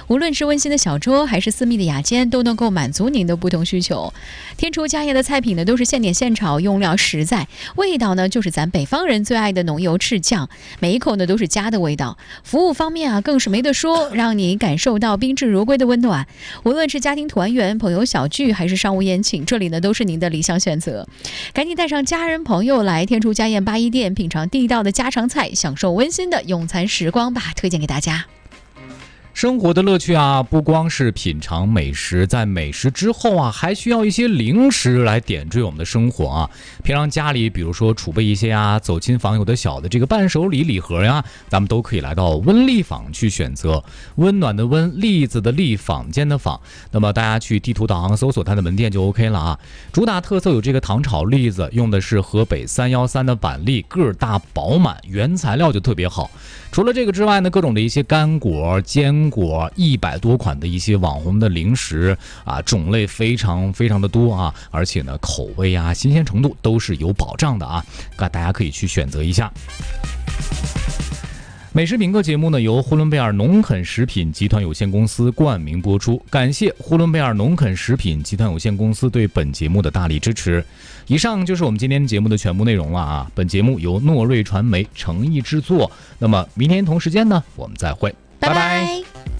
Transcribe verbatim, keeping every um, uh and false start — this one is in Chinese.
无论是温馨的小桌还是私密的雅间，都能够满足您的不同需求。天厨家宴的菜品呢都是现点现炒，用料实在，味道呢就是咱北方人最爱的浓油赤酱，每一口呢都是家的味道。服务方面啊更是没得说，让你感受到宾至如归的温暖。无论是家庭团圆、朋友小聚还是商务宴请，这里呢都是您的理想选择。赶紧带上家人朋友来天厨家宴八一店，品尝地道的家常菜，享受温馨的用餐时光吧！推荐给大家。 生活的乐趣啊，不光是品尝美食，在美食之后啊，还需要一些零食来点缀我们的生活啊。平常家里，比如说储备一些啊，走亲访友的小的这个伴手礼礼盒呀，咱们都可以来到温丽坊去选择。温暖的温，栗子的栗，坊间的坊。那么大家去地图导航搜索它的门店就 OK 了啊。主打特色有这个糖炒栗子，用的是河北三一三的板栗，个儿大饱满，原材料就特别好。除了这个之外呢，各种的一些干果、坚果，一百多款的一些网红的零食啊，种类非常非常的多啊，而且呢，口味啊、新鲜程度都是有保障的啊，大家可以去选择一下。美食品客节目呢，由呼伦贝尔农垦食品集团有限公司冠名播出，感谢呼伦贝尔农垦食品集团有限公司对本节目的大力支持。以上就是我们今天节目的全部内容了啊！本节目由诺瑞传媒诚意制作。那么明天同时间呢，我们再会， 拜拜。